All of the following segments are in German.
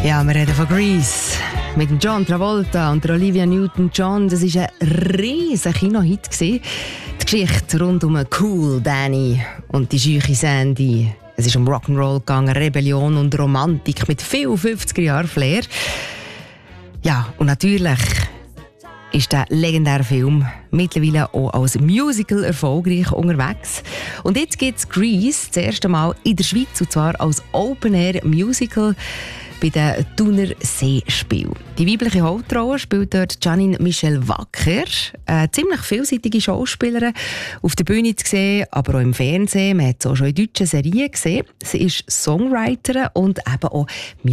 Ja, wir reden von Grease mit dem John Travolta und der Olivia Newton-John. Das war ein riesiger Kinohit. Die Geschichte rund um Cool Danny und die scheuche Sandy. Es ist um Rock'n'Roll gegangen, Rebellion und Romantik mit viel 50er-Jahr-Flair. Ja, und natürlich ist der legendäre Film mittlerweile auch als Musical erfolgreich unterwegs. Und jetzt gibt es Grease das erste Mal in der Schweiz, und zwar als Open-Air-Musical bei den Thuner Seespielen. Die weibliche Hauptrolle spielt dort Janine Michelle Wacker, eine ziemlich vielseitige Schauspielerin, auf der Bühne zu sehen, aber auch im Fernsehen. Man hat sie auch schon in deutschen Serien gesehen. Sie ist Songwriterin und eben auch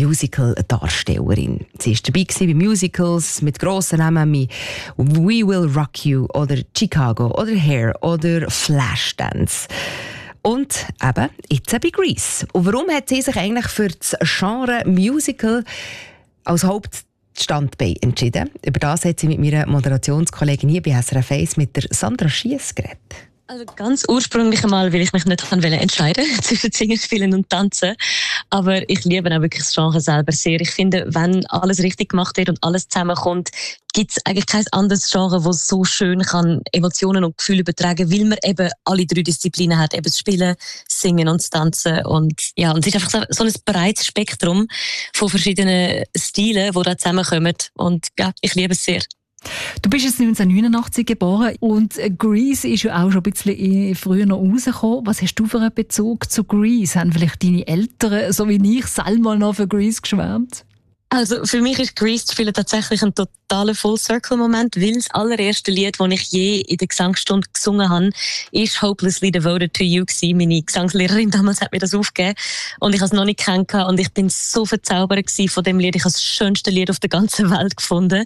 Musical-Darstellerin. Sie war dabei bei Musicals mit grossen Namen wie We Will Rock You oder Chicago oder Hair oder Flashdance. Und eben jetzt bei Grease. Und warum hat sie sich eigentlich für das Genre Musical als Hauptstandbein entschieden? Über das hat sie mit meiner Moderationskollegin hier bei SRF 1 mit der Sandra Schiess geredet. Also ganz ursprünglich einmal, weil ich mich nicht entscheiden zwischen Singen, Spielen und Tanzen. Aber ich liebe auch wirklich das Genre selber sehr. Ich finde, wenn alles richtig gemacht wird und alles zusammenkommt, gibt es eigentlich kein anderes Genre, das so schön kann Emotionen und Gefühle übertragen, weil man eben alle drei Disziplinen hat, eben das Spielen, Singen und das Tanzen. Und ja, und es ist einfach so ein breites Spektrum von verschiedenen Stilen, die da zusammenkommen. Und ja, ich liebe es sehr. Du bist jetzt 1989 geboren und Grease ist ja auch schon ein bisschen früher noch rausgekommen. Was hast du für einen Bezug zu Grease? Haben vielleicht deine Eltern, so wie ich, selber noch für Grease geschwärmt? Also für mich ist Grease zu spielen tatsächlich ein totaler Full-Circle-Moment, weil das allererste Lied, das ich je in der Gesangsstunde gesungen habe, ist «Hopelessly Devoted to You» gewesen. Meine Gesangslehrerin damals hat mir das aufgegeben und ich habe es noch nicht kennengelernt und ich bin so verzaubert von dem Lied. Ich habe das schönste Lied auf der ganzen Welt gefunden.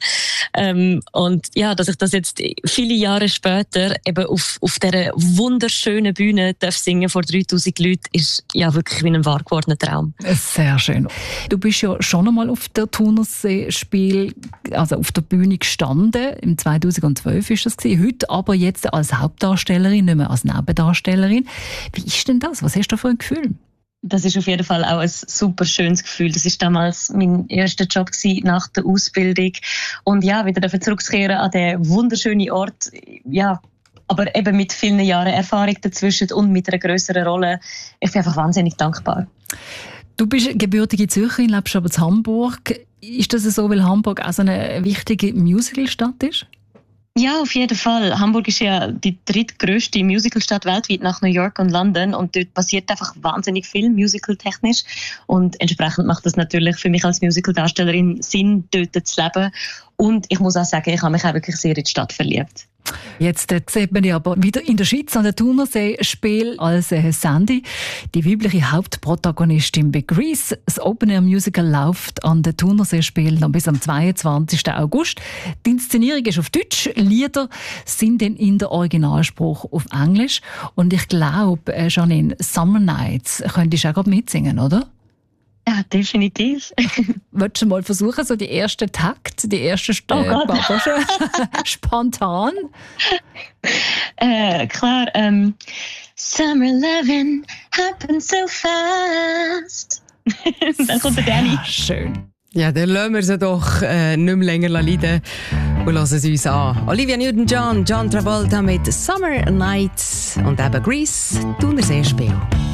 Und ja, dass ich das jetzt viele Jahre später eben auf dieser wunderschönen Bühne darf singen vor 3000 Leuten, ist ja wirklich wie ein wahr gewordener Traum. Sehr schön. Du bist ja schon einmal auf der Thunerseespiel, also auf der Bühne gestanden. Im 2012 war das gewesen. Heute aber jetzt als Hauptdarstellerin, nicht mehr als Nebendarstellerin. Wie ist denn das? Was hast du für ein Gefühl? Das ist auf jeden Fall auch ein super schönes Gefühl. Das ist damals mein erster Job gewesen nach der Ausbildung. Und ja, wieder zurückzukehren an den wunderschönen Ort, ja, aber eben mit vielen Jahren Erfahrung dazwischen und mit einer grösseren Rolle. Ich bin einfach wahnsinnig dankbar. Du bist gebürtige Zürcherin, lebst aber in Hamburg. Ist das so, weil Hamburg auch so eine wichtige Musicalstadt ist? Ja, auf jeden Fall. Hamburg ist ja die drittgrößte Musicalstadt weltweit nach New York und London und dort passiert einfach wahnsinnig viel musicaltechnisch und entsprechend macht das natürlich für mich als Musicaldarstellerin Sinn, dort zu leben. Und ich muss auch sagen, ich habe mich auch wirklich sehr in die Stadt verliebt. Jetzt sieht man ja aber wieder in der Schweiz an der Thunerseespiel als Sandy, die weibliche Hauptprotagonistin bei Grease. Das Open-Air-Musical läuft an der Thunerseespiel noch bis am 22. August. Die Inszenierung ist auf Deutsch, Lieder sind dann in der Originalspruch auf Englisch. Und ich glaube, Janine, Summer Nights könntest du auch gerade mitsingen, oder? Ja, definitiv. Willst du mal versuchen, so die ersten Takt, die ersten spontan? Klar. Summer loving happens so fast. Dann kommt der Danny. Ja, schön. Ja, dann lassen wir sie doch nicht mehr länger leiden und lassen sie uns an. Olivia Newton-John, John Travolta mit «Summer Nights» und eben Grease, Thunerseespiel.